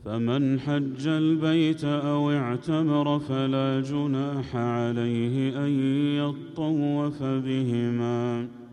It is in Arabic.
فمن حج البيت أو اعتمر فلا جناح عليه أن يطوف بهما